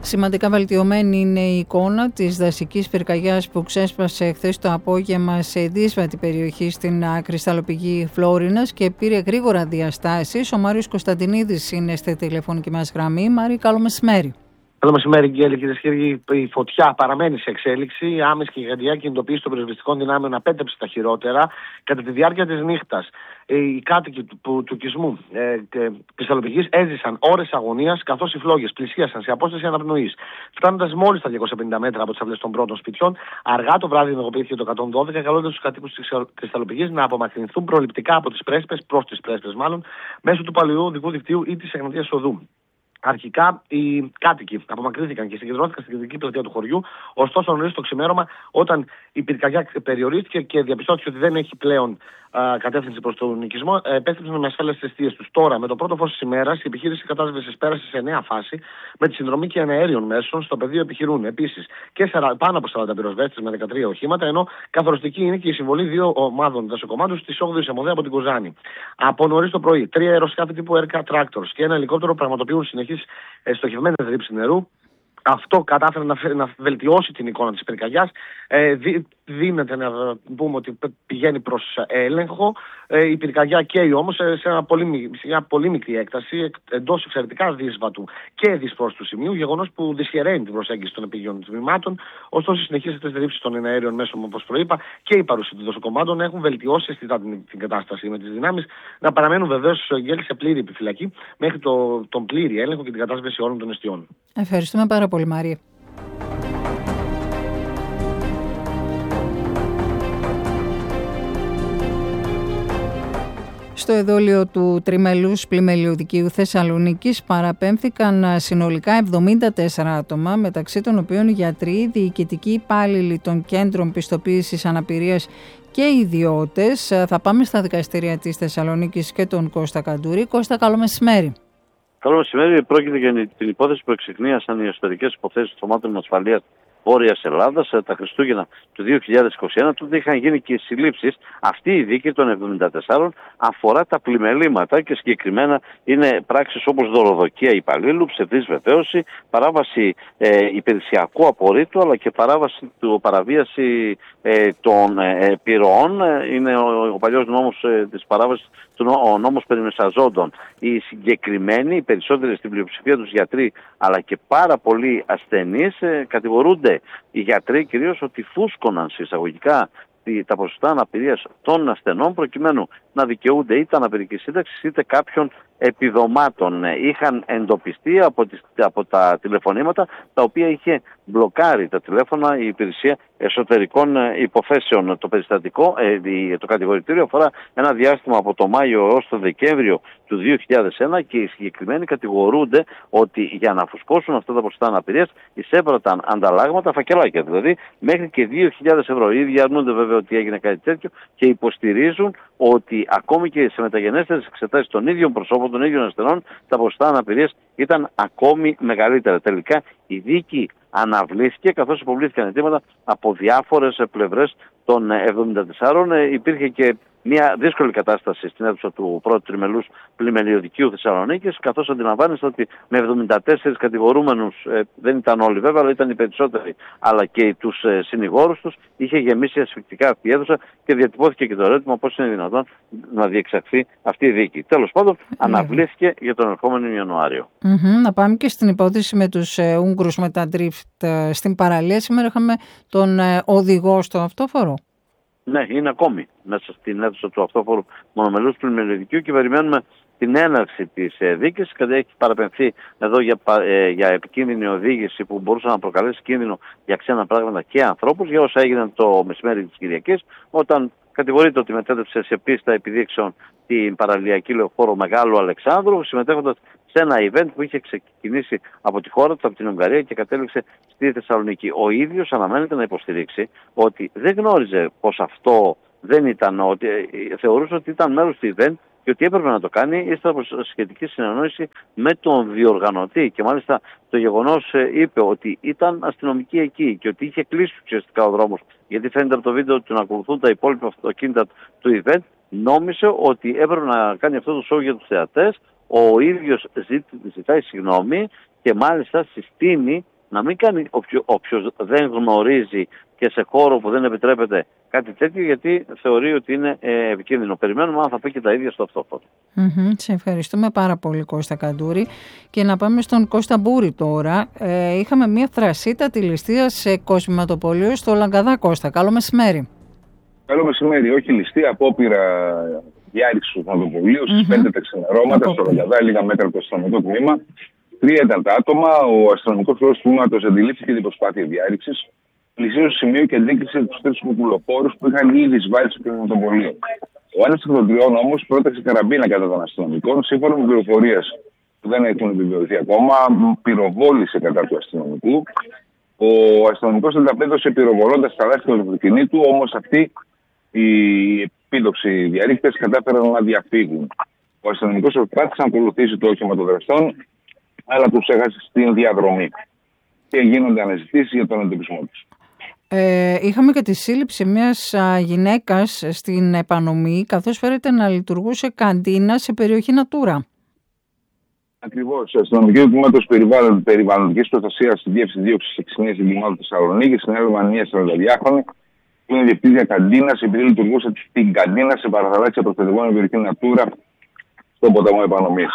Σημαντικά βελτιωμένη είναι η εικόνα της δασικής πυρκαγιάς που ξέσπασε χθες το απόγευμα σε δύσβατη περιοχή στην κρυσταλλοπηγή Φλόρινας και πήρε γρήγορα διαστάσεις. Ο Μάριος Κωνσταντινίδης είναι στη τηλεφωνική μας γραμμή. Μάρη, καλό μεσημέρι. Καλό μεσημέρι, κυρίες και κύριοι. Η φωτιά παραμένει σε εξέλιξη. Άμεση και γιγαντιά κινητοποίηση των πυροσβεστικών δυνάμεων απέτρεψε τα χειρότερα κατά τη διάρκεια της νύχτας. Οι κάτοικοι του οικισμού κρυσταλλοπηγής έζησαν ώρες αγωνίας, καθώς οι φλόγες πλησίασαν σε απόσταση αναπνοής. Φτάνοντας μόλις τα 250 μέτρα από τις αυλές των πρώτων σπιτιών, αργά το βράδυ ενεργοποιήθηκε το 112, καλώντας τους κατοίκους της κρυσταλλοπηγής να απομακρυνθούν προληπτικά από τις πρέσπες, προς τις πρέσπες μάλλον, μέσω του παλαιού οδικού δικτύου ή της Εγνατίας Οδού. Αρχικά οι κάτοικοι απομακρύνθηκαν και συγκεντρώθηκαν στην κεντρική πλατεία του χωριού. Ωστόσο, νωρίς το ξημέρωμα, όταν η πυρκαγιά περιορίστηκε και διαπιστώθηκε ότι δεν έχει πλέον κατεύθυνση προς τον οικισμό, επέστρεψαν με ασφάλεια στις αιστείες τους. Τώρα, με το πρώτο φως της ημέρας, η επιχείρηση κατάσβεσης πέρασε σε νέα φάση με τη συνδρομή και εναέριων μέσων. Στο πεδίο επιχειρούν επίσης και πάνω από 40 πυροσβέστες με 13 οχήματα, ενώ καθοριστική είναι και η συμβολή 2 ομάδων δασοκομάντων της 8ης Αιμοδέα από την Κοζάνη. Από νωρίς το πρωί, 3 αεροσκάφη τύπου RK Tractors και ένα ελικόπτερο πραγματοποιούν συνεχείς στοχευμένες ρήψεις νερού. Αυτό κατάφερε να βελτιώσει την εικόνα της πυρκαγιάς. Δίνεται να πούμε ότι πηγαίνει προς έλεγχο. Η πυρκαγιά καίει όμως σε μια πολύ μικρή έκταση, εντός εξαιρετικά δύσβατου και δυσπρόσιτου σημείου, γεγονός που δυσχεραίνει την προσέγγιση των επίγειων τμήματων. Ωστόσο, συνεχίζεται στις ρήψεις των εναέριων μέσων, όπως προείπα, και η παρουσία των δοσοκομμάτων έχουν βελτιώσει αισθητά την κατάσταση, με τις δυνάμεις να παραμένουν βεβαίως σε πλήρη επιφυλακή μέχρι τον πλήρη έλεγχο και την κατάσβεση όλων των εστιών. Ευχαριστούμε πάρα πολύ, Μάρια. Στο εδόλιο του τριμελούς πλημελιωδικίου Θεσσαλονίκης παραπέμφθηκαν συνολικά 74 άτομα, μεταξύ των οποίων γιατροί, διοικητικοί υπάλληλοι των κέντρων πιστοποίησης αναπηρίας και ιδιώτες. Θα πάμε στα δικαστήρια της Θεσσαλονίκης και τον Κώστα Καντούρη. Κώστα, καλό μεσημέρι. Καλό μεσημέρι. Πρόκειται για την υπόθεση που εξεχνίασαν οι εσωτερικές υποθέσεις των σωμάτων ασφαλείας Βόρειας Ελλάδας τα Χριστούγεννα του 2021. Τότε είχαν γίνει και οι συλλήψεις. Αυτή η δίκη των 74 αφορά τα πλημελήματα και συγκεκριμένα είναι πράξεις όπως δωροδοκία υπαλλήλου, ψευδής βεβαίωση, παράβαση υπηρεσιακού απορρίτου, αλλά και παραβίαση των επιρροών. Είναι ο παλιός νόμος της παράβασης, ο νόμος περί μεσαζόντων. Οι συγκεκριμένοι, οι περισσότεροι στην πλειοψηφία τους γιατροί, αλλά και πάρα πολλοί ασθενείς, κατηγορούνται οι γιατροί κυρίως ότι φούσκωναν εισαγωγικά τα ποσοστά αναπηρίας των ασθενών προκειμένου να δικαιούνται είτε αναπηρικής σύνταξης είτε κάποιων επιδομάτων. Είχαν εντοπιστεί από τα τηλεφωνήματα τα οποία είχε μπλοκάρει τα τηλέφωνα η υπηρεσία εσωτερικών υποθέσεων. Το περιστατικό, το κατηγορητήριο αφορά ένα διάστημα από το Μάιο έως το Δεκέμβριο του 2001 και οι συγκεκριμένοι κατηγορούνται ότι για να φουσκώσουν αυτά τα ποσοστά αναπηρίας εισέπραταν ανταλλάγματα, φακελάκια δηλαδή, μέχρι και 2.000 ευρώ. Οι ίδιοι αρνούνται βέβαια ότι έγινε κάτι τέτοιο και υποστηρίζουν ότι ακόμη και σε μεταγενέστερες εξετάσεις των ίδιων προσώπων, των ίδιων ασθενών, τα ποσοστά αναπηρίας ήταν ακόμη μεγαλύτερα. Τελικά η δίκη αναβλήθηκε καθώς υποβλήθηκαν αιτήματα από διάφορες πλευρές των 74. Υπήρχε και μια δύσκολη κατάσταση στην αίθουσα του πρώτου τριμελούς πλημελιωδικίου Θεσσαλονίκης, καθώς αντιλαμβάνεστε ότι με 74 κατηγορούμενους, δεν ήταν όλοι βέβαια, αλλά ήταν οι περισσότεροι, αλλά και τους συνηγόρους τους, είχε γεμίσει ασφυκτικά αυτή η αίθουσα και διατυπώθηκε και το ερώτημα πώς είναι δυνατόν να διεξαχθεί αυτή η δίκη. Τέλος πάντων, αναβλήθηκε για τον ερχόμενο Ιανουάριο. Να πάμε και στην υπόθεση με τους Ούγγρους με τα ντρίφτ στην παραλία. Σήμερα είχαμε τον οδηγό στο αυτόφορο. Ναι, είναι ακόμη μέσα στην αίθουσα του αυτόφορου μονομελούς πλημελιωδικίου και περιμένουμε την έναρξη της δίκης. Έχει παραπεμφθεί εδώ για επικίνδυνη οδήγηση που μπορούσε να προκαλέσει κίνδυνο για ξένα πράγματα και ανθρώπους, για όσα έγιναν το μεσημέρι της Κυριακής, όταν κατηγορείται ότι μετέτρεψε σε πίστα επιδείξεων την παραλιακή λεωφόρο Μεγάλου Αλεξάνδρου, συμμετέχοντας σε ένα event που είχε ξεκινήσει από τη χώρα του, από την Ουγγαρία και κατέληξε στη Θεσσαλονίκη. Ο ίδιος αναμένεται να υποστηρίξει ότι δεν γνώριζε πως αυτό δεν ήταν, ότι θεωρούσε ότι ήταν μέρος του event και ότι έπρεπε να το κάνει ύστερα από σχετική συνεννόηση με τον διοργανωτή. Και μάλιστα το γεγονός, είπε ότι ήταν αστυνομικοί εκεί και ότι είχε κλείσει ουσιαστικά ο δρόμος, γιατί φαίνεται από το βίντεο του να ακολουθούν τα υπόλοιπα αυτοκίνητα του event, νόμισε ότι έπρεπε να κάνει αυτό το show για τους θεατές. Ο ίδιος ζητάει συγγνώμη και μάλιστα συστήνει να μην κάνει όποιος δεν γνωρίζει και σε χώρο που δεν επιτρέπεται κάτι τέτοιο, γιατί θεωρεί ότι είναι επικίνδυνο. Περιμένουμε αν θα πει και τα ίδια στο αυτόφορο. Σε ευχαριστούμε πάρα πολύ, Κώστα Καντούρη. Και να πάμε στον Κώστα Μπούρη τώρα. Είχαμε μια θρασίτατη ληστεία σε κοσμηματοπωλείο στο Λαγκαδά, Κώστα. Καλό μεσημέρι. Καλό μεσημέρι. Όχι ληστεία, απόπειρα διάρρηξη του κοσμηματοπωλείου στις 5 τα ξημερώματα στο Λαγκαδά, λίγα μέτρα από το αστυνομικό τμήμα. 3 ήταν τα άτομα. Ο αστυνομικός πρόεδρος του τμήματος αντιλήφθηκε την προσπάθεια διάρρηξης. Πλησίωσε στο σημείο και αντίκρισε τους 3 κουκουλοφόρους που είχαν ήδη εισβάλει στο κοσμηματοπωλείο. Ο ένας εκ των 3 όμως πρόταξε καραμπίνα κατά των αστυνομικών. Σύμφωνα με πληροφορίες που δεν έχουν επιβεβαιωθεί ακόμα, πυροβόλησε κατά του αστυνομικού. Ο αστυνομικός ανταπέδωσε πυροβολώντας τα λάστιχα του αυτοκινήτου, όμως αυτοί οι επίδοξοι διαρρήκτες κατάφεραν να διαφύγουν. Ο αστυνομικός προσπάθησε να ακολουθήσει το όχημα των δραστών, αλλά τους έχασε στην διαδρομή. Και γίνονται αναζητήσεις για τον εντοπισμό τους. Είχαμε και τη σύλληψη μιας γυναίκας στην Επανομή, καθώς φέρεται να λειτουργούσε καντίνα σε περιοχή Natura. Ακριβώς. Η αστυνομική του τμήματος περιβαλλοντικής προστασίας στη Διεύθυνση Δίωξης Εξημίας Εγκλημάτων Θεσσαλονίκης συνέλαβε μια 42χρονη που είναι διευθύντρια καντίνας, επειδή λειτουργούσε την καντίνα σε παραθαλάσσια προστατευόμενη περιοχή Natura στον ποταμό Επανομής.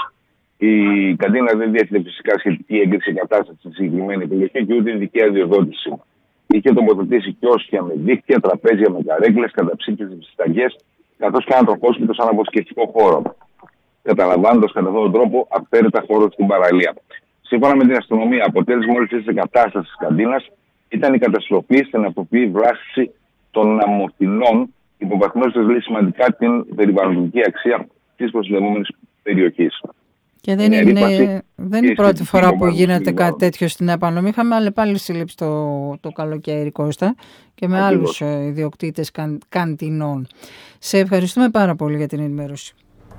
Η καντίνα δεν διέθετε φυσικά σχετική έγκριση κατάσταση στη συγκεκριμένη περιοχή και ούτε ειδική αδειοδότηση. Είχε τοποθετήσει κιόσκια με δίκτυα, τραπέζια με καρέκλες, καταψύκτες συσταγές, καθώς και ένα τροχόσπιτο σαν αποσκευτικό χώρο, καταλαμβάνοντας κατά αυτόν τον τρόπο αυθαίρετα χώρο στην παραλία. Σύμφωνα με την αστυνομία, αποτέλεσμα όλης της εγκατάστασης της καντίνας ήταν η καταστροφή στην αποφυγή βλάστηση των αμμοθηνών, υποβαθμίζοντας δηλαδή σημαντικά την περιβαλλοντική αξία της προστατευόμενης περιοχής. Και δεν είναι η πρώτη φορά που γίνεται κάτι τέτοιο στην Επανομή. Είχαμε άλλη πάλι σύλληψη το καλοκαίρι, Κώστα, και με άλλους ιδιοκτήτες καντινών. Σε ευχαριστούμε πάρα πολύ για την ενημέρωση.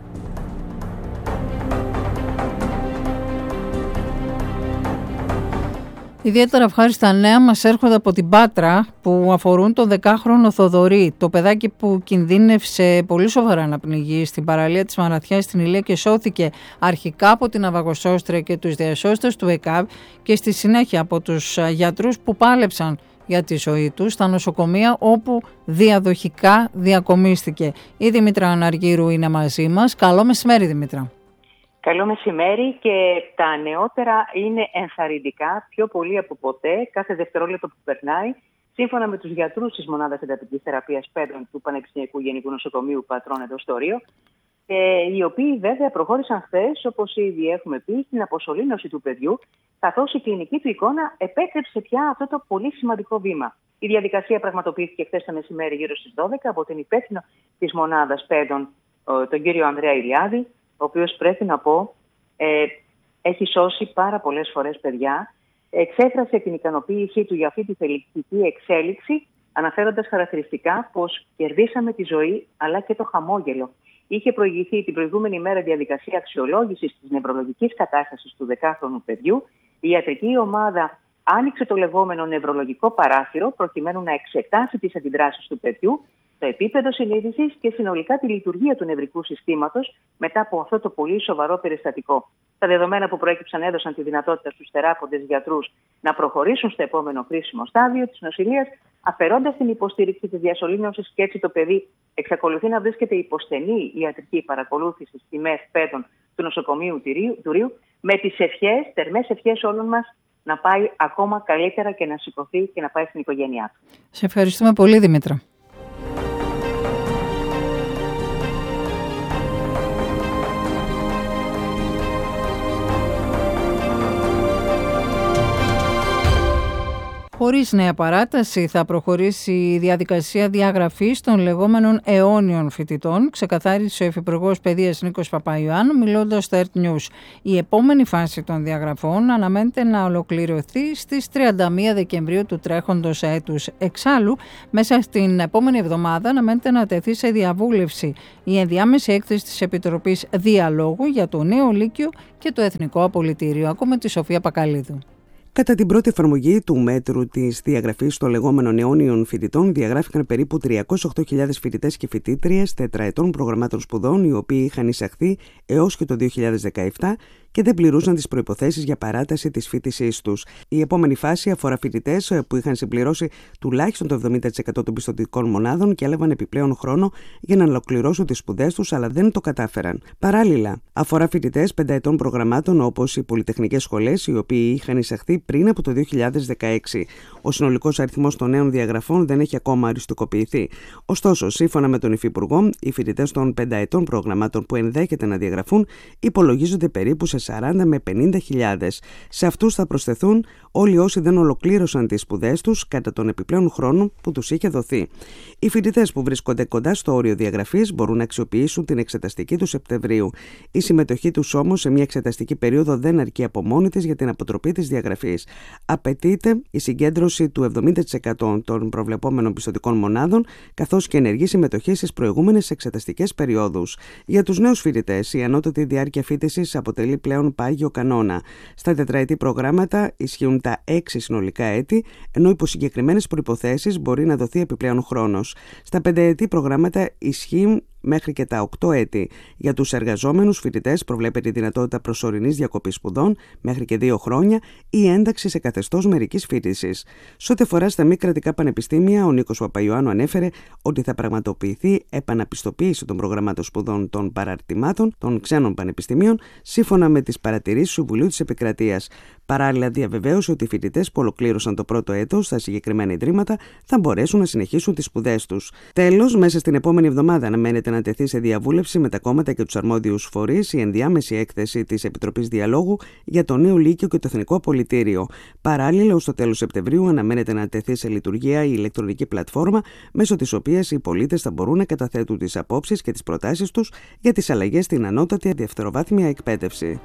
Ιδιαίτερα ευχάριστα νέα μας έρχονται από την Πάτρα που αφορούν το 10χρονο Θοδωρή, το παιδάκι που κινδύνευσε πολύ σοβαρά να πνιγεί στην παραλία της Μαραθιάς στην Ηλία και σώθηκε αρχικά από την ναυαγοσώστρια και τους διασώστες του ΕΚΑΒ και στη συνέχεια από τους γιατρούς που πάλεψαν για τη ζωή του στα νοσοκομεία όπου διαδοχικά διακομίστηκε. Η Δήμητρα Αναργύρου είναι μαζί μας. Καλό μεσημέρι, Δήμητρα. Καλό μεσημέρι, και τα νεότερα είναι ενθαρρυντικά πιο πολύ από ποτέ κάθε δευτερόλεπτο που περνάει, σύμφωνα με τους γιατρούς της Μονάδας Εντατικής Θεραπείας Παιδών του Πανεπιστημιακού Γενικού Νοσοκομείου Πατρών εδώ στο Ρίο, οι οποίοι βέβαια προχώρησαν χθες, όπως ήδη έχουμε πει, στην αποσωλήνωση του παιδιού, καθώς η κλινική του εικόνα επέτρεψε πια αυτό το πολύ σημαντικό βήμα. Η διαδικασία πραγματοποιήθηκε χθες το μεσημέρι γύρω στις 12 από την υπεύθυνο της Μονάδας Παιδών, τον κύριο Ανδρέα Ηλιάδη, ο οποίος πρέπει να πω έχει σώσει πάρα πολλές φορές παιδιά. Εξέφρασε την ικανοποίησή του για αυτή τη θελκτική εξέλιξη, αναφέροντας χαρακτηριστικά πως κερδίσαμε τη ζωή αλλά και το χαμόγελο. Είχε προηγηθεί την προηγούμενη μέρα διαδικασία αξιολόγησης της νευρολογικής κατάστασης του 10χρονου παιδιού. Η ιατρική ομάδα άνοιξε το λεγόμενο νευρολογικό παράθυρο προκειμένου να εξετάσει τις αντιδράσεις του παιδιού, το επίπεδο συνείδησης και συνολικά τη λειτουργία του νευρικού συστήματος μετά από αυτό το πολύ σοβαρό περιστατικό. Τα δεδομένα που προέκυψαν έδωσαν τη δυνατότητα στους θεράποντες γιατρούς να προχωρήσουν στο επόμενο κρίσιμο στάδιο της νοσηλείας, αφαιρώντας την υποστήριξη της διασωλήνωσης, και έτσι το παιδί εξακολουθεί να βρίσκεται υπό στενή ιατρική παρακολούθηση στη ΜΕΘ Παιδών του νοσοκομείου του Ρίου, με τις θερμές ευχές όλων μας να πάει ακόμα καλύτερα και να σηκωθεί και να πάει στην οικογένειά του. Σε ευχαριστούμε πολύ, Δήμητρα. Χωρίς νέα παράταση θα προχωρήσει η διαδικασία διαγραφής των λεγόμενων αιώνιων φοιτητών, ξεκαθάρισε ο Υφυπουργός Παιδείας Νίκος Παπαϊωάννου μιλώντας στο ERT News. Η επόμενη φάση των διαγραφών αναμένεται να ολοκληρωθεί στις 31 Δεκεμβρίου του τρέχοντος έτους. Εξάλλου, μέσα στην επόμενη εβδομάδα αναμένεται να τεθεί σε διαβούλευση η ενδιάμεση έκθεση της Επιτροπής Διαλόγου για το Νέο Λύκειο και το Εθνικό Απολυτήριο. Ακούμε τη Σοφία Πακαλίδου. Κατά την πρώτη εφαρμογή του μέτρου της διαγραφής των λεγόμενων αιώνιων φοιτητών, διαγράφηκαν περίπου 308.000 φοιτητές και φοιτήτριες τετραετών προγραμμάτων σπουδών, οι οποίοι είχαν εισαχθεί έως και το 2017 και δεν πληρούσαν τις προϋποθέσεις για παράταση της φοιτησής τους. Η επόμενη φάση αφορά φοιτητές που είχαν συμπληρώσει τουλάχιστον το 70% των πιστωτικών μονάδων και έλαβαν επιπλέον χρόνο για να ολοκληρώσουν τις σπουδές τους, αλλά δεν το κατάφεραν. Παράλληλα, αφορά φοιτητές πενταετών προγραμμάτων όπως οι πολυτεχνικές σχολές, οι οποίοι είχαν εισαχθεί πριν από το 2016. Ο συνολικός αριθμός των νέων διαγραφών δεν έχει ακόμα οριστικοποιηθεί. Ωστόσο, σύμφωνα με τον Υφυπουργό, οι φοιτητές των πενταετών προγραμμάτων που ενδέχεται να διαγραφούν υπολογίζονται περίπου σε 40 με 50.000. Σε αυτούς θα προσθεθούν όλοι όσοι δεν ολοκλήρωσαν τις σπουδές τους κατά τον επιπλέον χρόνο που τους είχε δοθεί. Οι φοιτητές που βρίσκονται κοντά στο όριο διαγραφής μπορούν να αξιοποιήσουν την εξεταστική του Σεπτεμβρίου. Η συμμετοχή τους όμως σε μια εξεταστική περίοδο δεν αρκεί από μόνη της για την αποτροπή της διαγραφής. Απαιτείται η συγκέντρωση του 70% των προβλεπόμενων πιστωτικών μονάδων, καθώς και ενεργή συμμετοχή στις προηγούμενες εξεταστικές περιόδους. Για τους νέους φοιτητές, η ανώτατη διάρκεια φοιτησης αποτελεί πλέον πάγιο κανόνα. Στα τετραετή προγράμματα ισχύουν τα 6 συνολικά έτη, ενώ υπό συγκεκριμένες προϋποθέσεις μπορεί να δοθεί επιπλέον χρόνος. Στα πενταετή προγράμματα ισχύουν μέχρι και τα 8 έτη. Για τους εργαζόμενους φοιτητές προβλέπεται η δυνατότητα προσωρινής διακοπής σπουδών μέχρι και 2 χρόνια ή ένταξη σε καθεστώς μερικής φοιτησης. Σε ό,τι αφορά στα μη κρατικά πανεπιστήμια, ο Νίκος Παπαϊωάννου ανέφερε ότι θα πραγματοποιηθεί επαναπιστοποίηση των προγραμμάτων σπουδών των παραρτημάτων των ξένων πανεπιστημίων, σύμφωνα με τις παρατηρήσεις του Συμβουλίου της Επικρατείας. Παράλληλα, διαβεβαίωσε ότι οι φοιτητές που ολοκλήρωσαν το πρώτο έτος στα συγκεκριμένα ιδρύματα θα μπορέσουν να συνεχίσουν τις σπουδές τους. Τέλος, μέσα στην επόμενη εβδομάδα αναμένεται να τεθεί σε διαβούλευση με τα κόμματα και τους αρμόδιους φορείς η ενδιάμεση έκθεση της Επιτροπής Διαλόγου για το νέο Λύκειο και το Εθνικό Πολιτήριο. Παράλληλα, ως το τέλος Σεπτεμβρίου αναμένεται να τεθεί σε λειτουργία η ηλεκτρονική πλατφόρμα, μέσω της οποίας οι πολίτες θα μπορούν να καταθέτουν τις απόψεις και τις προτάσεις τους για τις αλλαγές στην ανώτατη δευτεροβάθμια εκπαίδευση.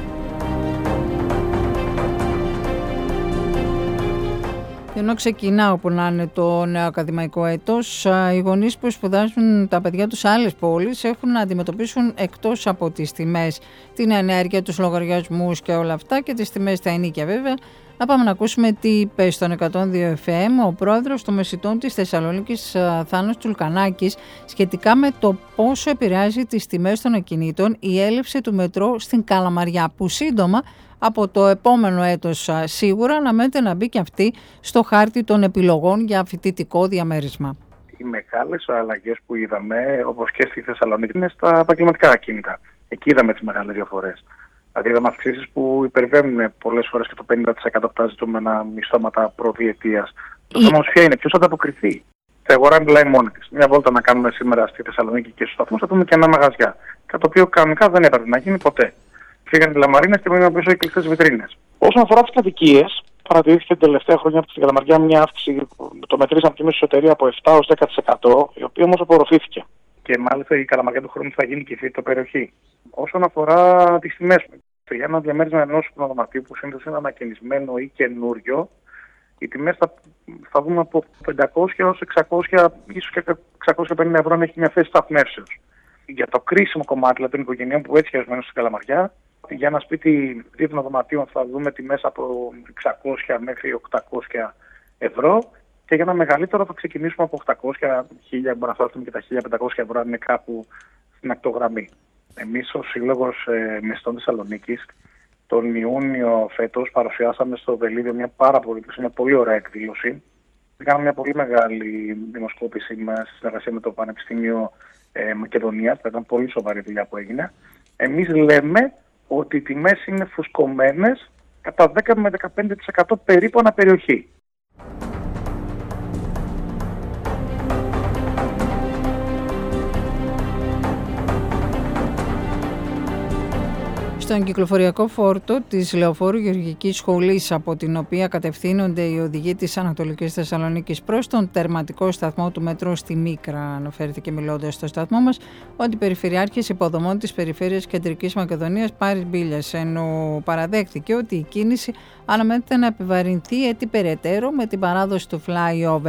Ενώ ξεκινά όπου να είναι το νέο ακαδημαϊκό έτος, οι γονείς που σπουδάζουν τα παιδιά τους σε άλλες πόλεις έχουν να αντιμετωπίσουν, εκτός από τις τιμές, την ενέργεια, τους λογαριασμούς και όλα αυτά, και τις τιμές στα ενοίκια βέβαια. Να πάμε να ακούσουμε τι είπε στον 102 FM ο πρόεδρος των Μεσιτών της Θεσσαλονίκης, Θάνος Τσουλκανάκης, σχετικά με το πόσο επηρεάζει τις τιμές των ακινήτων η έλλειψη του μετρό στην Καλαμαριά, που σύντομα από το επόμενο έτος σίγουρα αναμένεται να μπει και αυτή στο χάρτη των επιλογών για φοιτητικό διαμέρισμα. Οι μεγάλες αλλαγές που είδαμε, όπως και στη Θεσσαλονίκη, είναι στα επαγγελματικά ακίνητα. Εκεί είδαμε τις μεγάλες διαφορές. Δηλαδή είδαμε αυξήσεις που υπερβαίνουν πολλές φορές και το 50% από τα ζητούμενα μισθώματα προδιετίας. Το θέμα όμως ποια είναι, ποιος θα ανταποκριθεί. Η αγορά μιλάει μόνη της. Μια βόλτα να κάνουμε σήμερα στη Θεσσαλονίκη και στους σταθμούς, θα δούμε και ένα μαγαζιά. Κάτι το οποίο κανονικά δεν έπρεπε να γίνει ποτέ. Φύγανε οι λαμαρίνες και μείναν πίσω οι κλειστές βιτρίνες. Όσον αφορά τις κατοικίες, παρατηρήθηκε την τελευταία χρονιά από την Καλαμαριά μια αύξηση, το μετρήσαμε τη μέση εσωτερία από 7 ως 10%, η οποία όμως απορροφήθηκε. Και μάλιστα η Καλαμαριά του χρόνου θα γίνει και η φοιτητική περιοχή. Όσον αφορά τις τιμές, για ένα διαμέρισμα ενός δωματίου που συνήθως είναι ανακαινισμένο ή καινούριο, οι τιμές θα δούμε από 500 έως 600, ίσως και 650 ευρώ αν έχει μια θέση σταθμεύσεως. Για το κρίσιμο κομμάτι δηλαδή, των οικογενειών που έτσι χειρισμένουν στην Καλαμαριά, για ένα σπίτι δίπλων δωματίων θα δούμε τιμές από 600 μέχρι 800 ευρώ, και για ένα μεγαλύτερο θα ξεκινήσουμε από 800, 1000, μπορεί να φτάσουμε και τα 1500 ευρώ αν είναι κάπου στην ακτογραμμή. Εμείς ως Σύλλογος Μεσιτών Θεσσαλονίκης τον Ιούνιο φέτος παρουσιάσαμε στο Βελίδιο μια πολύ ωραία εκδήλωση. Κάναμε μια πολύ μεγάλη δημοσκόπηση στη συνεργασία με το Πανεπιστήμιο Μακεδονίας. Ήταν πολύ σοβαρή δουλειά που έγινε. Εμείς λέμε ότι οι τιμές είναι φουσκωμένες κατά 10 με 15% περίπου ανά περιοχή. Στον κυκλοφοριακό φόρτο της Λεωφόρου Γεωργικής Σχολής, από την οποία κατευθύνονται οι οδηγοί της Ανατολικής Θεσσαλονίκης προς τον τερματικό σταθμό του μετρό στη Μίκρα, αναφέρθηκε μιλώντας στο σταθμό μας ο Αντιπεριφερειάρχης Υποδομών της Περιφέρειας Κεντρικής Μακεδονίας, Πάρης Μπίλιας, ενώ παραδέχθηκε ότι η κίνηση αναμένεται να επιβαρυνθεί έτσι περαιτέρω με την παράδοση του flyover.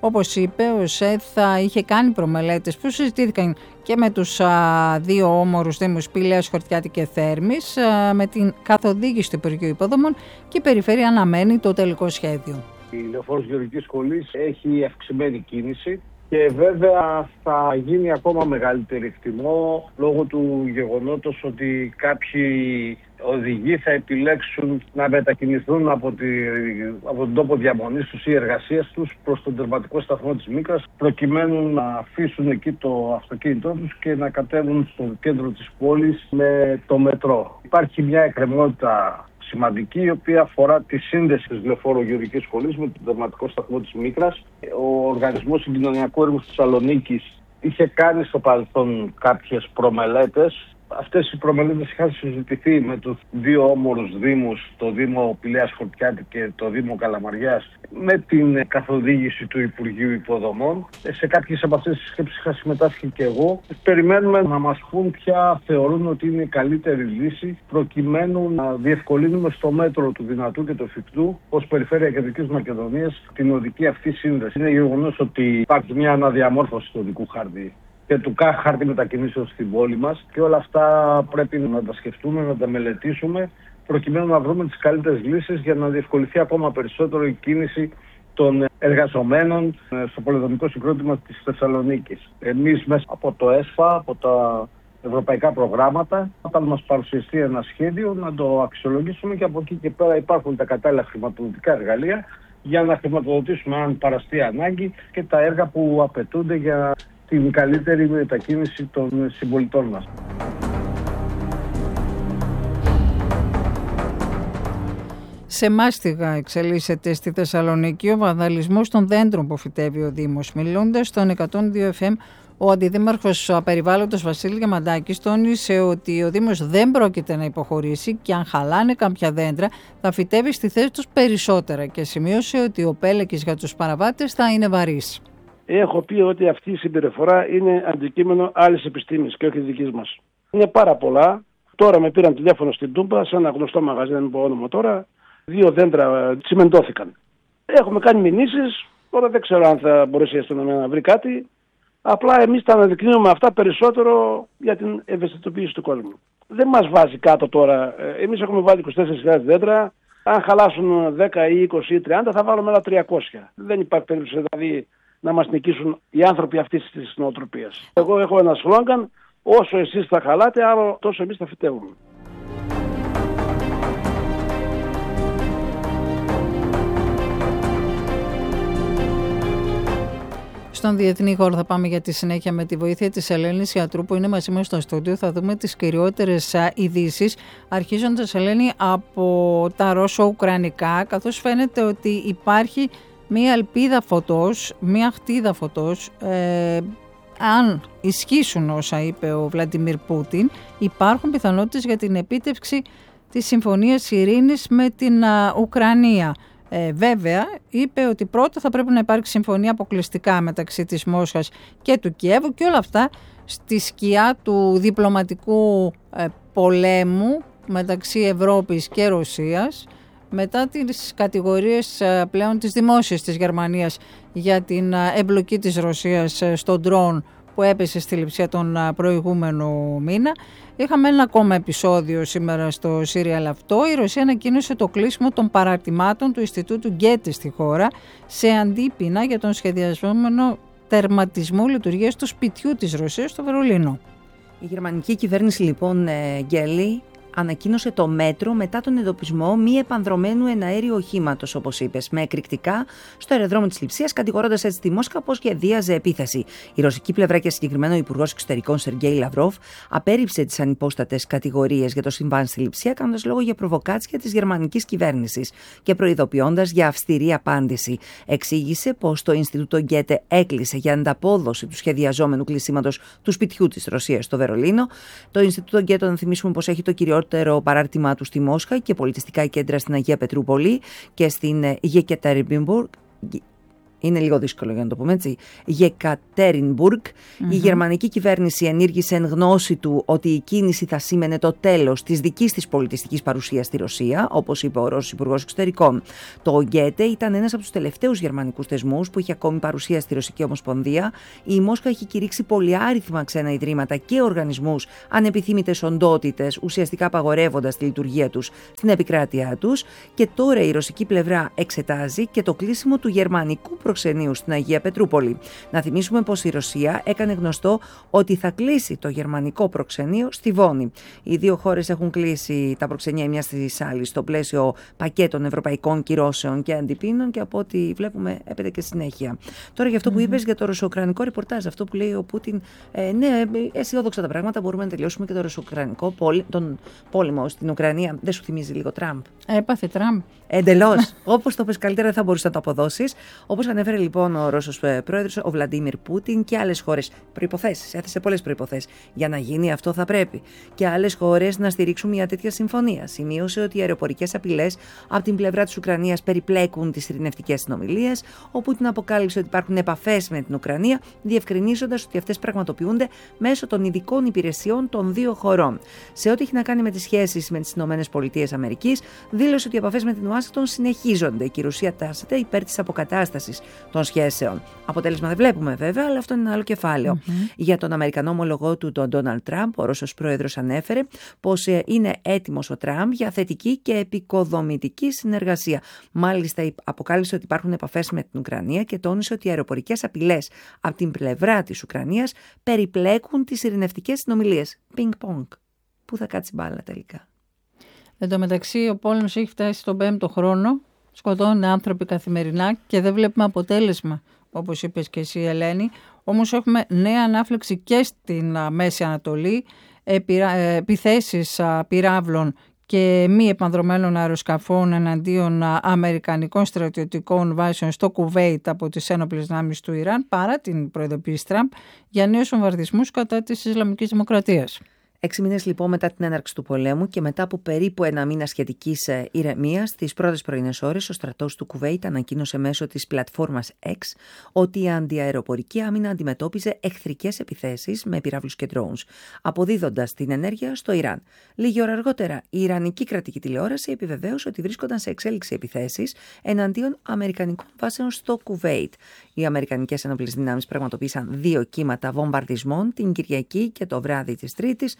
Όπως είπε, ο ΣΕΘ είχε κάνει προμελέτες που συζητήθηκαν και με τους δύο όμορους δήμους Πηλαίας, Χορτιάτη και Θέρμης, με την καθοδήγηση του Υπουργείου Υποδομών, και η Περιφέρεια αναμένει το τελικό σχέδιο. Η Λεωφόρος Γεωργικής Σχολής έχει αυξημένη κίνηση και βέβαια θα γίνει ακόμα μεγαλύτερη εκτιμό λόγω του γεγονότος ότι κάποιοι οδηγοί θα επιλέξουν να μετακινηθούν από τον τόπο διαμονής τους ή εργασίας τους προς τον τερματικό σταθμό της Μύκρας, προκειμένου να αφήσουν εκεί το αυτοκίνητό τους και να κατέβουν στο κέντρο της πόλης με το μετρό. Υπάρχει μια εκκρεμότητα σημαντική, η οποία αφορά τη σύνδεση της Λεωφόρου Γεωργικής Σχολής με τον τερματικό σταθμό της Μύκρας. Ο Οργανισμός Συγκοινωνιακού Έργου της Θεσσαλονίκης είχε κάνει στο παρελθόν κάποιες προμελέτες. Αυτές οι προμελέτες είχαν συζητηθεί με τους δύο όμορους δήμους, το Δήμο Πηλαίας Χορτιάτη και το Δήμο Καλαμαριάς, με την καθοδήγηση του Υπουργείου Υποδομών. Σε κάποιες από αυτές τις σκέψεις είχα συμμετάσχει και εγώ. Περιμένουμε να μας πούν ποια θεωρούν ότι είναι η καλύτερη λύση, προκειμένου να διευκολύνουμε στο μέτρο του δυνατού και του εφικτού ως Περιφέρεια Κεντρικής Μακεδονίας την οδική αυτή σύνδεση. Είναι γεγονός ότι υπάρχει μια αναδιαμόρφωση του οδικού χάρτη και του χάρτη μετακινήσεων στην πόλη μας, και όλα αυτά πρέπει να τα σκεφτούμε, να τα μελετήσουμε, προκειμένου να βρούμε τις καλύτερες λύσεις για να διευκολυνθεί ακόμα περισσότερο η κίνηση των εργαζομένων στο πολεοδομικό συγκρότημα της Θεσσαλονίκης. Εμείς μέσα από το ΕΣΦΑ, από τα ευρωπαϊκά προγράμματα, όταν μας παρουσιαστεί ένα σχέδιο, να το αξιολογήσουμε και από εκεί και πέρα υπάρχουν τα κατάλληλα χρηματοδοτικά εργαλεία για να χρηματοδοτήσουμε, αν παραστεί ανάγκη, και τα έργα που απαιτούνται για την καλύτερη μετακίνηση των συμπολιτών μας. Σε μάστιγα εξελίσσεται στη Θεσσαλονίκη ο βανδαλισμός των δέντρων που φυτεύει ο Δήμος. Μιλώντας στον 102 FM, ο Αντιδήμαρχος Περιβάλλοντος Βασίλης Διαμαντάκης τόνισε ότι ο Δήμος δεν πρόκειται να υποχωρήσει και αν χαλάνε κάποια δέντρα θα φυτεύει στη θέση τους περισσότερα, και σημείωσε ότι ο πέλεκης για τους παραβάτες θα είναι βαρύς. Έχω πει ότι αυτή η συμπεριφορά είναι αντικείμενο άλλης επιστήμης και όχι δικής μας. Είναι πάρα πολλά. Τώρα με πήραν τηλέφωνο στην Τούμπα, σε ένα γνωστό μαγαζί, δεν πω όνομα τώρα, 2 δέντρα τσιμεντώθηκαν. Έχουμε κάνει μηνύσεις, τώρα δεν ξέρω αν θα μπορέσει η αστυνομία να βρει κάτι. Απλά εμείς τα αναδεικνύουμε αυτά περισσότερο για την ευαισθητοποίηση του κόσμου. Δεν μας βάζει κάτω τώρα. Εμείς έχουμε βάλει 24.000 δέντρα. Αν χαλάσουν 10 ή 20 ή 30 θα βάλουμε ένα 300. Δεν υπάρχει περίπτωση δηλαδή να μας νικήσουν οι άνθρωποι αυτής της νοοτροπίας. Εγώ έχω ένα σλόγγαν: όσο εσείς θα χαλάτε, άλλο τόσο εμείς θα φυτεύουμε. Στον διεθνή χώρο θα πάμε για τη συνέχεια με τη βοήθεια της Ελένης Ιατρού που είναι μαζί μας στο στούντιο. Θα δούμε τις κυριότερες ειδήσεις, αρχίζοντας, Ελένη, από τα ρώσο-ουκρανικά, καθώς φαίνεται ότι υπάρχει μία ελπίδα φωτός, μία χτίδα φωτός. Αν ισχύσουν όσα είπε ο Βλαντιμίρ Πούτιν, υπάρχουν πιθανότητες για την επίτευξη της συμφωνίας ειρήνης με την Ουκρανία. Βέβαια, είπε ότι πρώτα θα πρέπει να υπάρξει συμφωνία αποκλειστικά μεταξύ της Μόσχας και του Κιέβου, και όλα αυτά στη σκιά του διπλωματικού πολέμου μεταξύ Ευρώπης και Ρωσίας, μετά τις κατηγορίες πλέον της δημόσιας της Γερμανίας για την εμπλοκή της Ρωσίας στον ντρόν που έπεσε στη Λειψία τον προηγούμενο μήνα. Είχαμε ένα ακόμα επεισόδιο σήμερα στο σύριαλ αυτό. Η Ρωσία ανακοίνωσε το κλείσιμο των παραρτημάτων του Ινστιτούτου Γκέτε στη χώρα σε αντίπεινα για τον σχεδιαζόμενο τερματισμό λειτουργίας του σπιτιού της Ρωσίας στο Βερολίνο. Η γερμανική κυβέρνηση λοιπόν, Γκέλη, ανακοίνωσε το μέτρο μετά τον εντοπισμό μη επανδρωμένου εναέριου οχήματος, όπως είπες, με εκρηκτικά στο αεροδρόμιο της Λειψίας, κατηγορώντας έτσι τη Μόσχα πως σχεδίαζε επίθεση. Η ρωσική πλευρά και συγκεκριμένα ο Υπουργός Εξωτερικών Σεργέη Λαυρόβ απέρριψε τις ανυπόστατες κατηγορίες για το συμβάν στη Λειψία, κάνοντας λόγο για προβοκάτσια της γερμανικής κυβέρνησης και προειδοποιώντας για αυστηρή απάντηση. Εξήγησε πως το Ινστιτούτο Γκέτε έκλεισε για ανταπόδοση του σχεδιαζόμενου κλεισίματος του σπιτιού της Ρωσίας στο Βερολίνο. Το Ινστιτούτο Γκέτε, να θυμίσουμε πως έχει το κυριότερο παράρτημά του στη Μόσχα και πολιτιστικά κέντρα στην Αγία Πετρούπολη και στην Γεκατερινμπουργκ. είναι λίγο δύσκολο για να το πούμε έτσι, Γεκατέρινμπουργκ. Η γερμανική κυβέρνηση ενήργησε εν γνώση του ότι η κίνηση θα σήμαινε το τέλος της δικής της πολιτιστικής παρουσίας στη Ρωσία, όπως είπε ο Ρώσος Υπουργός Εξωτερικών. Το Γκέτε ήταν ένας από τους τελευταίους γερμανικούς θεσμούς που είχε ακόμη παρουσία στη Ρωσική Ομοσπονδία. Η Μόσχα έχει κηρύξει πολυάριθμα ξένα ιδρύματα και οργανισμούς ανεπιθύμητες οντότητες, ουσιαστικά απαγορεύοντας τη λειτουργία τους στην επικράτειά τους. Και τώρα η ρωσική πλευρά εξετάζει και το κλείσιμο του γερμανικού προξενείου στην Αγία Πετρούπολη. Να θυμίσουμε πως η Ρωσία έκανε γνωστό ότι θα κλείσει το γερμανικό προξενείο στη Βόνη. Οι δύο χώρες έχουν κλείσει τα προξενία μια στις άλλες στο πλαίσιο πακέτων ευρωπαϊκών κυρώσεων και αντιπίνων και από ό,τι βλέπουμε έπεται και συνέχεια. Τώρα για αυτό που είπες για το ρωσοκρανικό ρεπορτάζ, αυτό που λέει ο Πούτιν, ναι, αισιόδοξα τα πράγματα, μπορούμε να τελειώσουμε και το ρωσοκρανικό τον πόλεμο στην Ουκρανία. Δεν σου θυμίζει λίγο Τραμπ? Έπαθε Τραμπ. Εντελώς. Όπως το πες καλύτερα, δεν θα μπορούσε να το αποδώσεις. Όπως ανέφερε λοιπόν ο Ρώσος πρόεδρος, ο Βλαντίμιρ Πούτιν, και άλλες χώρες προϋποθέσεις. Έθεσε πολλές προϋποθέσεις. Για να γίνει αυτό θα πρέπει και άλλες χώρες να στηρίξουν μια τέτοια συμφωνία. Σημείωσε ότι οι αεροπορικές απειλές από την πλευρά της Ουκρανίας περιπλέκουν τις ειρηνευτικές συνομιλίες. Ο Πούτιν αποκάλυψε ότι υπάρχουν επαφές με την Ουκρανία, διευκρινίζοντας ότι αυτές πραγματοποιούνται μέσω των ειδικών υπηρεσιών των δύο χωρών. Σε ό,τι έχει να κάνει με τις σχέσεις με τις ΗΠΑ, δήλωσε ότι οι επαφές με την Ουάσιγκτον συνεχίζονται και η Ρωσία τάσσεται υπέρ της αποκατάστασης των σχέσεων. Αποτέλεσμα δεν βλέπουμε βέβαια, αλλά αυτό είναι ένα άλλο κεφάλαιο. Για τον Αμερικανό ομολογό του, τον Ντόναλντ Τραμπ, ο Ρώσος πρόεδρος ανέφερε πως είναι έτοιμος ο Τραμπ για θετική και επικοδομητική συνεργασία. Μάλιστα, αποκάλυψε ότι υπάρχουν επαφές με την Ουκρανία και τόνισε ότι οι αεροπορικές απειλές από την πλευρά της Ουκρανίας περιπλέκουν τις ειρηνευτικές συνομιλίες. Πινκ-πονγκ. Πού θα κάτσει μπάλα τελικά? Εν τω μεταξύ, ο πόλεμος έχει φτάσει στον 5ο χρόνο. Σκοτώνουν άνθρωποι καθημερινά και δεν βλέπουμε αποτέλεσμα, όπως είπες και εσύ, Ελένη. Όμως έχουμε νέα ανάφλεξη και στην Μέση Ανατολή, επιθέσεις πυράβλων και μη επανδρομένων αεροσκαφών εναντίον αμερικανικών στρατιωτικών βάσεων στο Κουβέιτ από τις ένοπλες δυνάμεις του Ιράν, παρά την προειδοποίηση Τραμπ για νέους βομβαρδισμούς κατά της Ισλαμικής Δημοκρατίας. 6 μήνες λοιπόν μετά την έναρξη του πολέμου και μετά από περίπου ένα μήνα σχετικής ηρεμίας, στις πρώτες πρωινές ώρες ο στρατός του Κουβέιτ ανακοίνωσε μέσω της πλατφόρμας X ότι η αντιαεροπορική άμυνα αντιμετώπιζε εχθρικές επιθέσεις με πυράβλους και drones, αποδίδοντας την ενέργεια στο Ιράν. Λίγη ώρα αργότερα, η Ιρανική κρατική τηλεόραση επιβεβαίωσε ότι βρίσκονταν σε εξέλιξη επιθέσεις εναντίον αμερικανικών βάσεων στο Κουβέιτ. Οι αμερικανικές ενόπλες δυνάμεις πραγματοποίησαν 2 κύματα βομβαρδισμών την Κυριακή και το βράδυ της Τρίτης.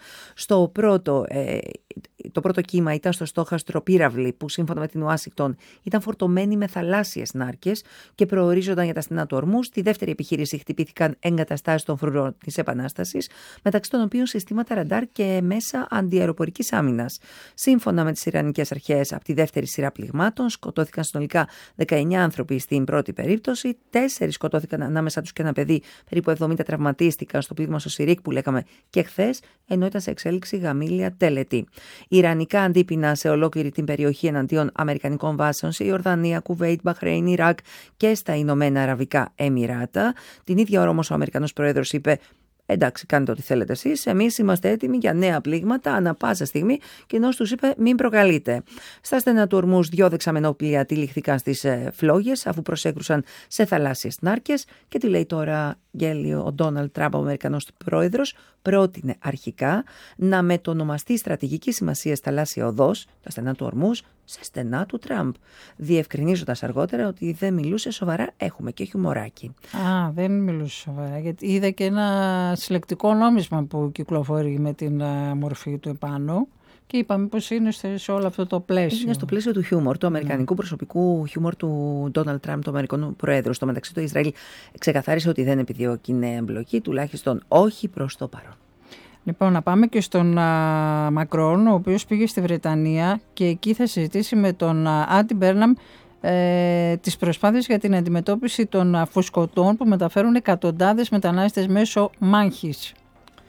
Το πρώτο κύμα ήταν στο στόχαστρο πύραυλη που σύμφωνα με την Ουάσιγκτον ήταν φορτωμένη με θαλάσσιες νάρκες και προορίζονταν για τα στενά του Ορμούζ. Στη δεύτερη επιχείρηση χτυπήθηκαν εγκαταστάσεις των φρουρών της Επανάστασης, μεταξύ των οποίων συστήματα ραντάρ και μέσα αντιαεροπορικής άμυνας. Σύμφωνα με τις Ιρανικές αρχές, από τη δεύτερη σειρά πληγμάτων σκοτώθηκαν συνολικά 19 άνθρωποι στην πρώτη περίπτωση, 4 σκοτώθηκαν ανάμεσα τους και ένα παιδί, περίπου 70 τραυματίστηκαν στο πλήγμα στο Σιρίκ που λέγαμε και χθες, ενώ ήταν σε εξέλιξη γαμήλια τελετή. Ιρανικά αντίπεινα σε ολόκληρη την περιοχή εναντίον αμερικανικών βάσεων σε Ιορδανία, Κουβέιτ, Μπαχρέιν, Ιράκ και στα Ηνωμένα Αραβικά Εμιράτα. Την ίδια ώρα όμως ο Αμερικανός πρόεδρος είπε: εντάξει, κάντε ό,τι θέλετε εσείς. Εμείς είμαστε έτοιμοι για νέα πλήγματα ανά πάσα στιγμή, και ενώ τους είπε: μην προκαλείτε. Στα στενά του Ορμούζ, 2 δεξαμενόπλοια τυλιχθήκαν στις φλόγες, αφού προσέκρουσαν σε θαλάσσιες νάρκες. Και τι λέει τώρα γέλιο ο Ντόναλντ Τραμπ, ο Αμερικανός πρόεδρος? Πρότεινε αρχικά να μετονομαστεί στρατηγική σημασία θαλάσσια οδός, τα στενά του Ορμούζ, σε στενά του Τραμπ, διευκρινίζοντας αργότερα ότι δεν μιλούσε σοβαρά. Έχουμε και χιουμοράκι. Δεν μιλούσε σοβαρά, γιατί είδα και ένα συλλεκτικό νόμισμα που κυκλοφορεί με την μορφή του επάνω. Και είπαμε πως είναι σε όλο αυτό το πλαίσιο. Είναι στο πλαίσιο του χιούμορ, του αμερικανικού προσωπικού χιούμορ του Ντόναλντ Τραμπ, του Αμερικανού Προέδρου. Στο μεταξύ, το Ισραήλ ξεκαθάρισε ότι δεν επιδιώκει νέα εμπλοκή, τουλάχιστον όχι προς το παρόν. Λοιπόν, να πάμε και στον Μακρόν, ο οποίος πήγε στη Βρετανία και εκεί θα συζητήσει με τον Άντι Μπέρναμ τις προσπάθειες για την αντιμετώπιση των φουσκωτών που μεταφέρουν εκατοντάδες μετανάστες μέσω μάχης.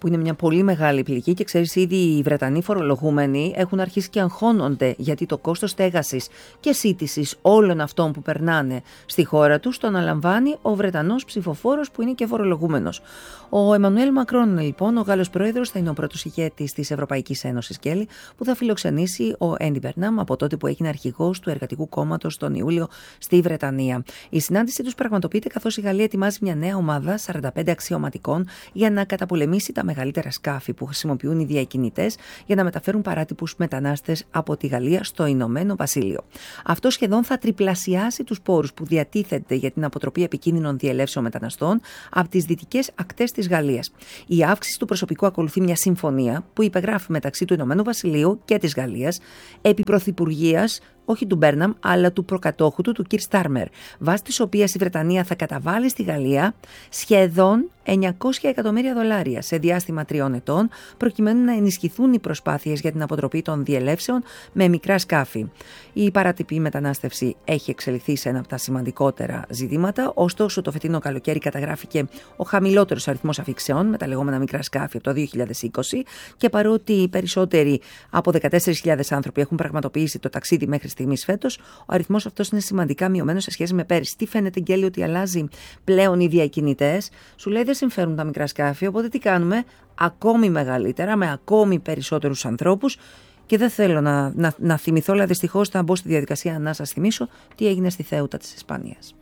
που είναι μια πολύ μεγάλη πληγή και ξέρεις ήδη οι Βρετανοί φορολογούμενοι έχουν αρχίσει και αγχώνονται γιατί το κόστος στέγασης και σύντησης όλων αυτών που περνάνε στη χώρα τους το αναλαμβάνει ο Βρετανός ψηφοφόρος που είναι και φορολογούμενος. Ο Εμμανουέλ Μακρόν, λοιπόν, ο Γάλλος πρόεδρος, θα είναι ο πρώτος ηγέτης της Ευρωπαϊκής Ένωσης, Κέλλη, που θα φιλοξενήσει ο Έντι Μπερνάμ από τότε που έγινε αρχηγός του Εργατικού Κόμματος τον Ιούλιο στη Βρετανία. Η συνάντησή τους πραγματοποιείται καθώς η Γαλλία ετοιμάζει μια νέα ομάδα 45 αξιωματικών για να καταπολεμήσει τα μεγαλύτερα σκάφη που χρησιμοποιούν οι διακινητές για να μεταφέρουν παράτυπους μετανάστες από τη Γαλλία στο Ηνωμένο Βασίλειο. Αυτό σχεδόν θα τριπλασιάσει τους πόρους που διατίθεται για την αποτροπή επικίνδυνων διελεύσεων μεταναστών από τις δυτικές ακτές της Γαλλίας. Η αύξηση του προσωπικού ακολουθεί μια συμφωνία που υπεγράφει μεταξύ του Ηνωμένου Βασιλείου και της Γαλλίας επί πρωθυπουργίας, όχι του Μπέρναμ, αλλά του προκατόχου του Κιρ Στάρμερ, βάσει της οποίας η Βρετανία θα καταβάλει στη Γαλλία σχεδόν $900 εκατομμύρια σε διάστημα 3 ετών, προκειμένου να ενισχυθούν οι προσπάθειες για την αποτροπή των διελεύσεων με μικρά σκάφη. Η παράτυπη μετανάστευση έχει εξελιχθεί σε ένα από τα σημαντικότερα ζητήματα, ωστόσο το φετινό καλοκαίρι καταγράφηκε ο χαμηλότερος αριθμός αφιξεών με τα λεγόμενα μικρά σκάφη από το 2020 και παρότι οι περισσότεροι από 14.000 άνθρωποι έχουν πραγματοποιήσει το ταξίδι μέχρι στιγμής φέτος, ο αριθμός αυτός είναι σημαντικά μειωμένος σε σχέση με πέρυσι. Τι φαίνεται, Γκέλη, ότι αλλάζει πλέον οι διακινητές? Σου λέει δεν συμφέρουν τα μικρά σκάφη, οπότε τι κάνουμε? Ακόμη μεγαλύτερα, με ακόμη περισσότερους ανθρώπους. Και δεν θέλω να θυμηθώ, αλλά δυστυχώς θα μπω στη διαδικασία να σας θυμίσω τι έγινε στη Θέουτα της Ισπανίας.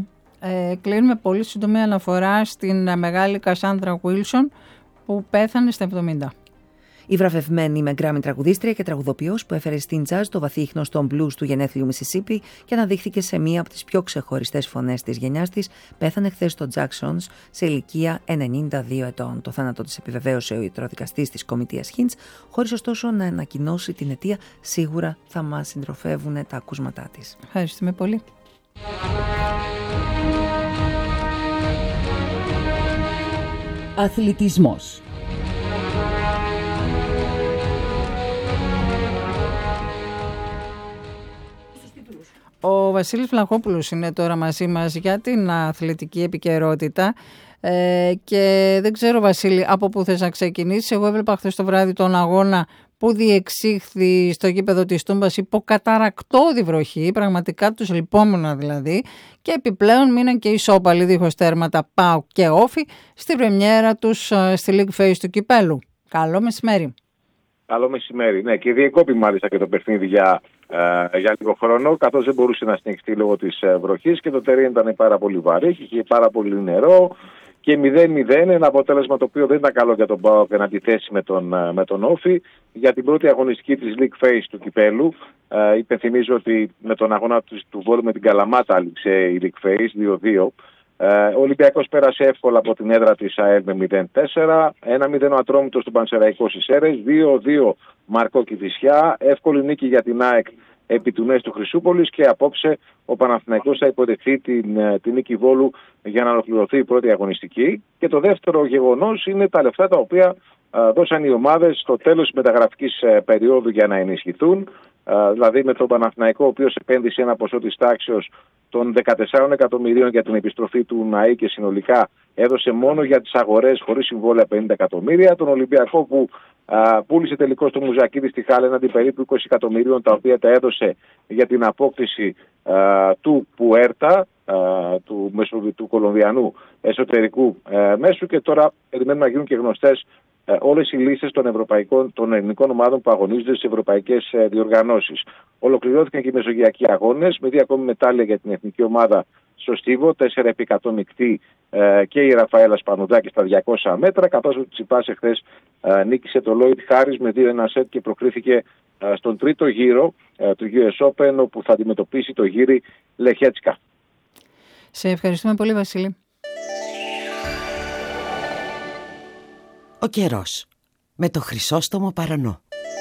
Κλείνουμε πολύ σύντομη αναφορά στην μεγάλη Κασάνδρα Βίλσον που πέθανε στα 70. Η βραβευμένη με γκράμι τραγουδίστρια και τραγουδοποιός που έφερε στην τζαζ το βαθύ ίχνος των blues του γενέθλιου Μισισίπι και αναδείχθηκε σε μία από τις πιο ξεχωριστές φωνές της γενιάς της, πέθανε χθες στο Jacksons σε ηλικία 92 ετών. Το θάνατο της επιβεβαίωσε ο ιατροδικαστής της κομιτείας Χίντς, χωρίς ωστόσο να ανακοινώσει την αιτία. Σίγουρα θα μας συντροφεύουν τα ακούσματά της. Ευχαριστούμε πολύ. Αθλητισμός. Ο Βασίλης Βλαχόπουλος είναι τώρα μαζί μας για την αθλητική επικαιρότητα και δεν ξέρω, Βασίλη, από πού θες να ξεκινήσεις. Εγώ έβλεπα χθες το βράδυ τον αγώνα που διεξήχθη στο γήπεδο της Τούμπας υπό καταρρακτώδη βροχή, πραγματικά τους λυπόμουνα δηλαδή, και επιπλέον μείναν και ισόπαλοι δίχως τέρματα ΠΑΟΚ και Όφη στη πρεμιέρα τους στη League Phase του Κυπέλλου. Καλό μεσημέρι. Καλό μεσημέρι. Ναι, και διεκόπη μάλιστα και το παιχνίδι για λίγο χρόνο, καθώς δεν μπορούσε να συνεχιστεί λόγω της βροχής και το τερέιν ήταν πάρα πολύ βαρύ, είχε πάρα πολύ νερό και 0-0, ένα αποτέλεσμα το οποίο δεν ήταν καλό για τον ΠΑΟΚ εν αντιθέσει με τον Όφη για την πρώτη αγωνιστική της League Phase του Κυπέλλου. Υπενθυμίζω ότι με τον αγώνα του Βόλου με την Καλαμάτα άληξε η League Phase 2-2. Ο Ολυμπιακός πέρασε εύκολα από την έδρα της ΑΕΛ με 0-4, 1-0 ο Ατρόμητος του Πανσεραϊκού στις Σέρρες, 2-2 Μαρκό Κηφισιά, εύκολη νίκη για την ΑΕΚ επί του Νέστου Χρυσούπολης και απόψε ο Παναθηναϊκός θα υποδεχθεί την νίκη Βόλου για να ολοκληρωθεί η πρώτη αγωνιστική. Και το δεύτερο γεγονός είναι τα λεφτά τα οποία δώσαν οι ομάδες στο τέλος της μεταγραφικής περίοδου για να ενισχυθούν. Δηλαδή με τον Παναθηναϊκό, ο οποίος επένδυσε ένα ποσό της τάξεως των 14 εκατομμυρίων για την επιστροφή του ΝΑΗ και συνολικά έδωσε μόνο για τις αγορές χωρίς συμβόλαια 50 εκατομμύρια. Τον Ολυμπιακό που πούλησε τελικώς το Μουζακίδη στη Χάλα έναντι περίπου 20 εκατομμυρίων, τα οποία τα έδωσε για την απόκτηση του Πουέρτα, του Κολομβιανού εσωτερικού μέσου, και τώρα περιμένουμε να γίνουν και γνωστές όλες οι λίστες των ελληνικών ομάδων που αγωνίζονται στις ευρωπαϊκές διοργανώσεις. Ολοκληρώθηκαν και οι μεσογειακοί αγώνες με 2 ακόμη μετάλλια για την εθνική ομάδα στο Στίβο, 4x100 μεικτή και η Ραφαέλα Σπανουδάκη στα 200 μέτρα, καθώς ο Τσιπάς εχθές νίκησε το Λόιτ Χάρις με 2-1 σετ και προκρίθηκε στον τρίτο γύρο του US Open, όπου θα αντιμετωπίσει το γύρι Λεχέτσκα. Σε ευχαριστούμε πολύ, Βασίλη. Ο καιρός με το Χρυσόστομο Παρανό.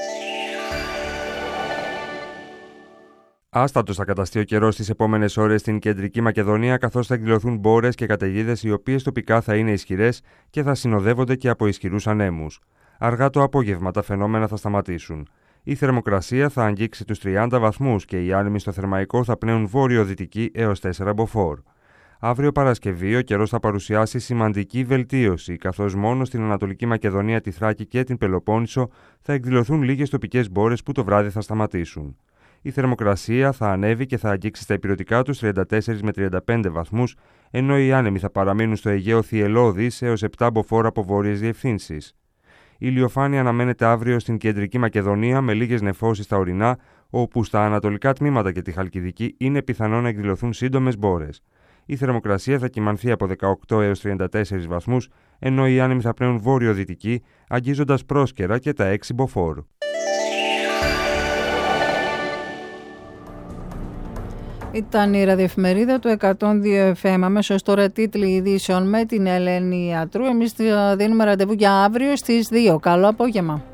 Άστατος θα καταστεί ο καιρός τις επόμενες ώρες στην Κεντρική Μακεδονία, καθώς θα εκδηλωθούν μπόρες και καταιγίδες οι οποίες τοπικά θα είναι ισχυρές και θα συνοδεύονται και από ισχυρούς ανέμους. Αργά το απόγευμα τα φαινόμενα θα σταματήσουν. Η θερμοκρασία θα αγγίξει τους 30 βαθμούς και οι άνεμοι στο Θερμαϊκό θα πνέουν βόρειο-δυτική έως 4 μποφόρ. Αύριο Παρασκευή ο καιρός θα παρουσιάσει σημαντική βελτίωση, καθώς μόνο στην Ανατολική Μακεδονία, τη Θράκη και την Πελοπόννησο θα εκδηλωθούν λίγες τοπικές μπόρες που το βράδυ θα σταματήσουν. Η θερμοκρασία θα ανέβει και θα αγγίξει στα ηπειρωτικά τους 34 με 35 βαθμούς, ενώ οι άνεμοι θα παραμείνουν στο Αιγαίο θυελλώδεις έως 7 μποφόρ από βόρειες διευθύνσεις. Η ηλιοφάνεια αναμένεται αύριο στην Κεντρική Μακεδονία με λίγες νεφώσεις στα ορεινά, όπου στα ανατολικά τμήματα και τη Χαλκιδική είναι πιθανό να εκδηλωθούν σύντομες μπόρες. Η θερμοκρασία θα κυμανθεί από 18 έως 34 βαθμούς, ενώ οι άνεμοι θα πνέουν βόρειο-δυτικοί, αγγίζοντας πρόσκαιρα και τα 6 μποφόρ. Ήταν η ραδιοεφημερίδα του 102 FM. Αμέσως τώρα τίτλοι ειδήσεων με την Ελένη Ιατρού. Εμείς δίνουμε ραντεβού για αύριο στις 2. Καλό απόγευμα.